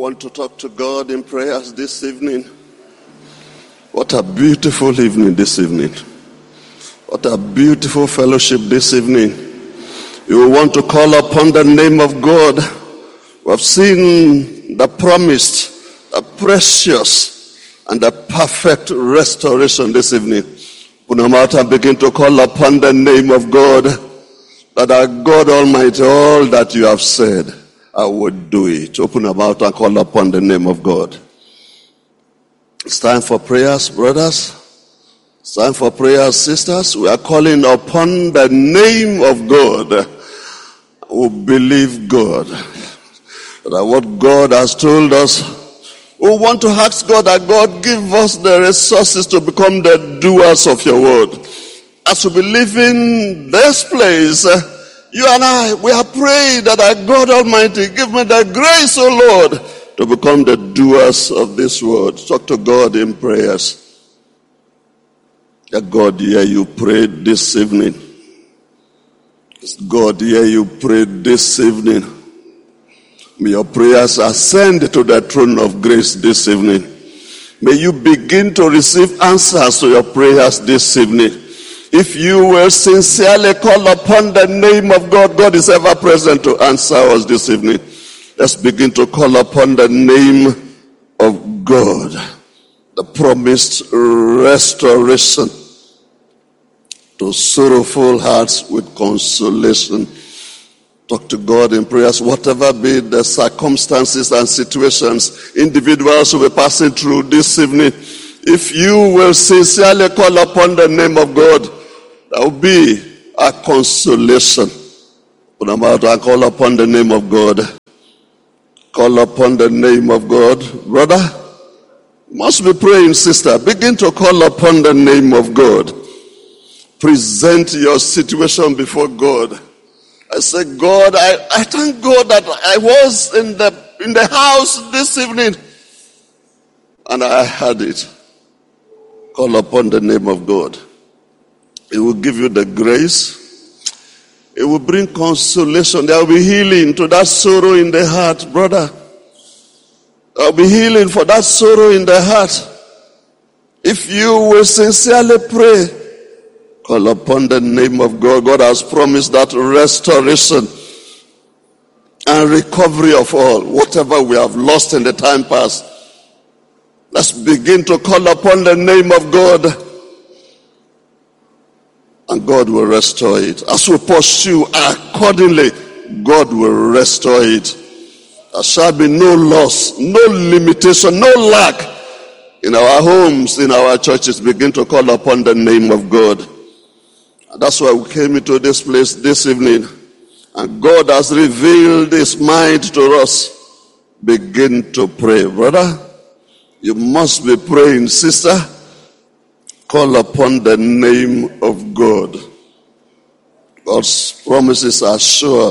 want to talk to God in prayers this evening. What a beautiful evening this evening. What a beautiful fellowship this evening. You want to call upon the name of God. We have seen the promised, the precious, and the perfect restoration this evening. Put your mouth and begin to call upon the name of God. That our God Almighty, all that you have said, I would do it. Open your mouth and call upon the name of God. It's time for prayers, brothers. It's time for prayers, sisters. We are calling upon the name of God. We believe God. That what God has told us, we want to ask God that God give us the resources to become the doers of your word. As we be leaving this place, you and I, we are praying that our God Almighty give me the grace, O Lord, to become the doers of this word. Talk to God in prayers. That God hear you pray this evening. God hear you pray this evening. May your prayers ascend to the throne of grace this evening. May you begin to receive answers to your prayers this evening. If you will sincerely call upon the name of God, God is ever present to answer us this evening. Let's begin to call upon the name of God. The promised restoration to sorrowful hearts with consolation. Talk to God in prayers, whatever be the circumstances and situations individuals will be passing through this evening. If you will sincerely call upon the name of God, that will be a consolation. Put them out and call upon the name of God. Call upon the name of God. Brother, you must be praying, sister. Begin to call upon the name of God. Present your situation before God. I say, God, I thank God that I was in the house this evening and I had it. Call upon the name of God. It will give you the grace. It will bring consolation. There will be healing to that sorrow in the heart, brother. There will be healing for that sorrow in the heart. If you will sincerely pray, call upon the name of God. God has promised that restoration and recovery of all, whatever we have lost in the time past. Let's begin to call upon the name of God. And God will restore it. As we pursue accordingly, God will restore it. There shall be no loss, no limitation, no lack in our homes, in our churches. Begin to call upon the name of God. And that's why we came into this place this evening. And God has revealed His mind to us. Begin to pray. Brother, you must be praying. Sister, call upon the name of God. God's promises are sure.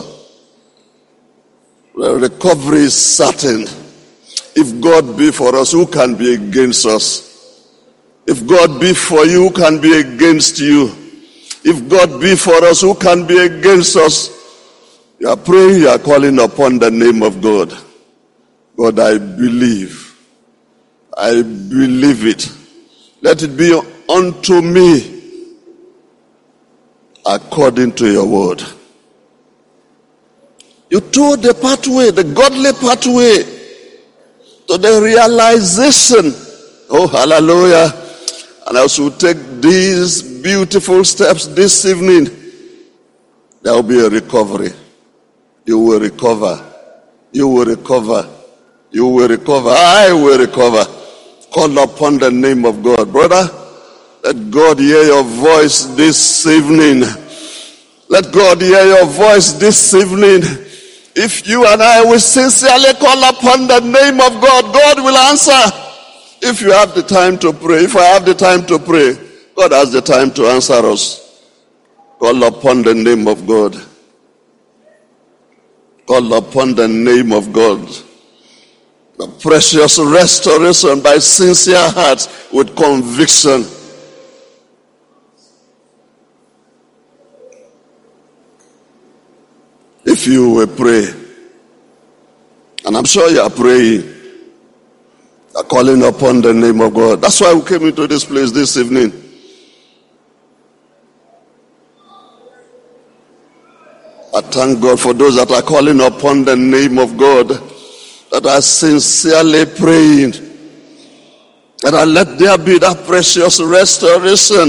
The recovery is certain. If God be for us, who can be against us? If God be for you, who can be against you? If God be for us, who can be against us? You are praying, you are calling upon the name of God. God, I believe. I believe it. Let it be unto me according to your word. You told the pathway, the godly pathway, to the realization. Oh, hallelujah. And as we take these beautiful steps this evening, there will be a recovery. You will recover. You will recover. You will recover. I will recover. Call upon the name of God. Brother, let God hear your voice this evening. Let God hear your voice this evening. If you and I will sincerely call upon the name of God, God will answer. If you have the time to pray, if I have the time to pray, God has the time to answer us. Call upon the name of God. Call upon the name of God. The precious restoration by sincere hearts with conviction. If you will pray, and I'm sure you are praying, are calling upon the name of God. That's why we came into this place this evening. I thank God for those that are calling upon the name of God, that are sincerely praying, that I let there be that precious restoration.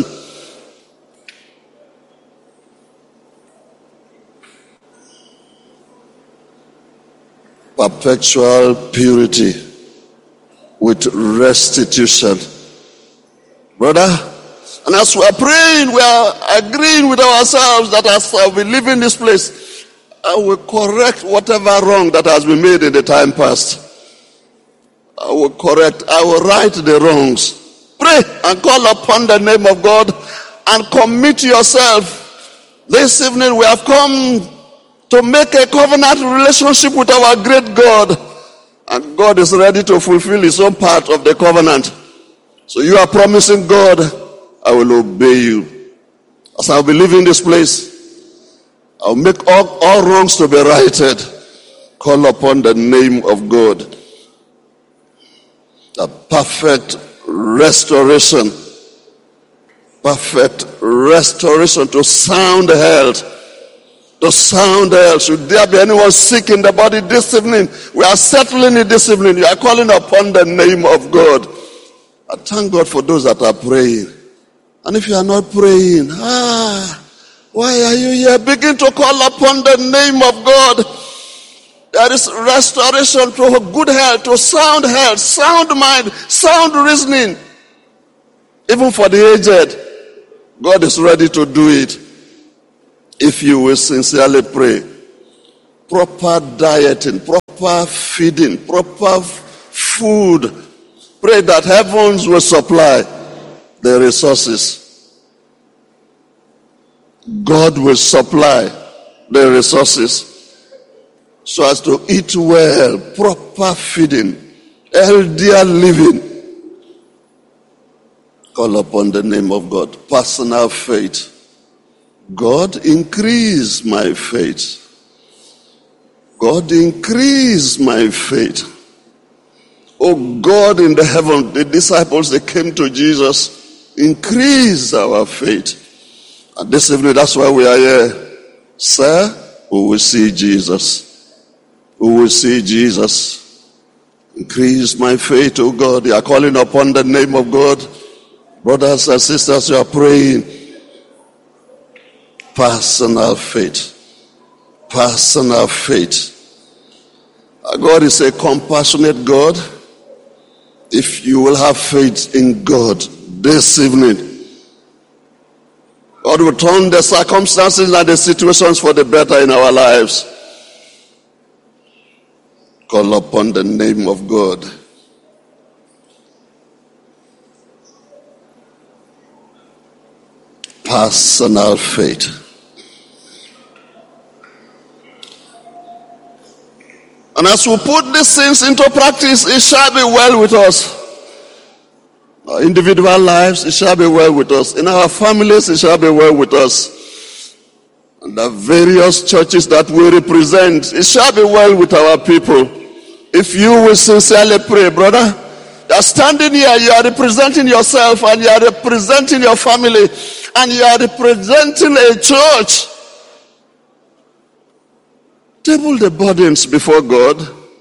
Perpetual purity with restitution. Brother, and as we are praying, we are agreeing with ourselves that as we live in this place, I will correct whatever wrong that has been made in the time past. I will right the wrongs. Pray and call upon the name of God and commit yourself. This evening we have come to make a covenant relationship with our great God. And God is ready to fulfill his own part of the covenant. So you are promising God, I will obey you. As I will be leaving this place, I will make all wrongs to be righted. Call upon the name of God. A perfect restoration. Perfect restoration to sound health. To sound health. Should there be anyone sick in the body this evening, we are settling it this evening. You are calling upon the name of God. I thank God for those that are praying. And if you are not praying, why are you here? Begin to call upon the name of God. There is restoration to good health, sound mind, sound reasoning. Even for the aged, God is ready to do it. If you will sincerely pray. Proper dieting, proper feeding, proper food. Pray that heavens will supply the resources. God will supply the resources so as to eat well, proper feeding, healthier living. Call upon the name of God. Personal faith. God, increase my faith. God, increase my faith. Oh God in the heaven, the disciples, they came to Jesus. Increase our faith. And this evening, that's why we are here. Sir, we will see Jesus. We will see Jesus. Increase my faith, oh God. You are calling upon the name of God. Brothers and sisters, you are praying. Personal faith. Personal faith. Our God is a compassionate God. If you will have faith in God this evening, God will turn the circumstances and the situations for the better in our lives. Call upon the name of God. Personal faith. And as we put these things into practice, it shall be well with us. Our individual lives, it shall be well with us. In our families, it shall be well with us. And the various churches that we represent, it shall be well with our people. If you will sincerely pray, brother, you are standing here, you are representing yourself, and you are representing your family, and you are representing a church. Table the burdens before God.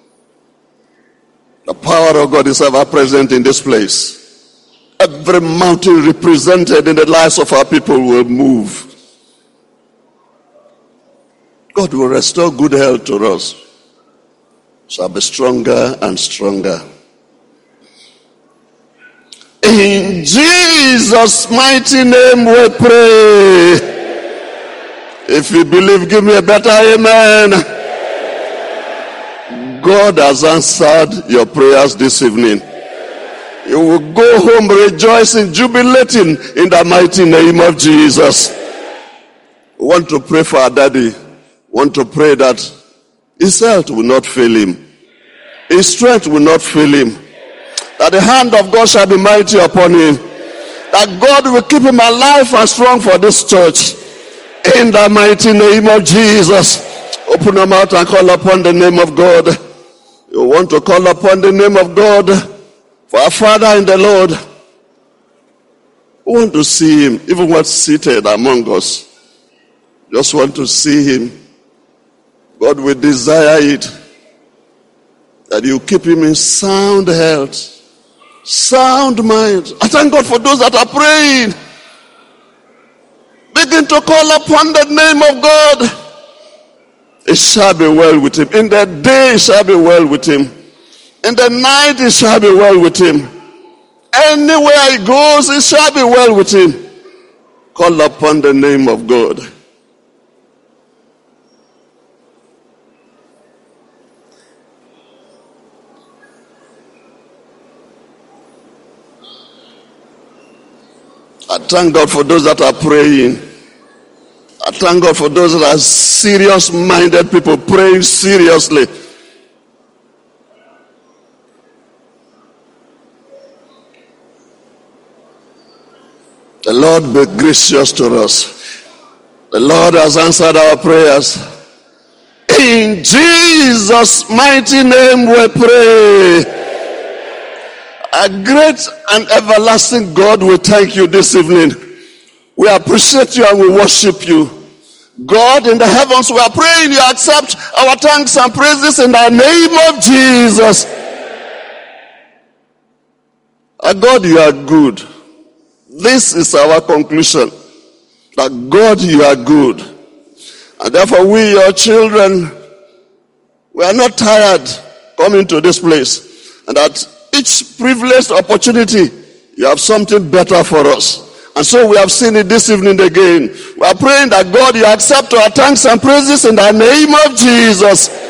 The power of God is ever present in this place. Every mountain represented in the lives of our people will move. God will restore good health to us. Shall be stronger and stronger. In Jesus' mighty name we pray. If you believe, give me a better amen. God has answered your prayers this evening. You will go home rejoicing, jubilating in the mighty name of Jesus. We want to pray for our daddy. We want to pray that his health will not fail him. His strength will not fail him. That the hand of God shall be mighty upon him. That God will keep him alive and strong for this church. In the mighty name of Jesus. Open your mouth and call upon the name of God. You want to call upon the name of God? For our Father in the Lord, we want to see him, even what's seated among us. Just want to see him. God will desire it, that you keep him in sound health, sound mind. I thank God for those that are praying. Begin to call upon the name of God. It shall be well with him. In the day it shall be well with him. In the night it shall be well with him. Anywhere he goes, it shall be well with him. Call upon the name of God. I thank God for those that are praying. I thank God for those that are serious-minded people praying seriously. The Lord be gracious to us. The Lord has answered our prayers. In Jesus' mighty name we pray. A great and everlasting God, we thank you this evening. We appreciate you and we worship you. God in the heavens, we are praying you accept our thanks and praises in the name of Jesus. Our God, you are good. This is our conclusion. That God, you are good. And therefore we, your children, we are not tired coming to this place. And that each privileged opportunity, you have something better for us. And so we have seen it this evening again. We are praying that God, you accept our thanks and praises in the name of Jesus.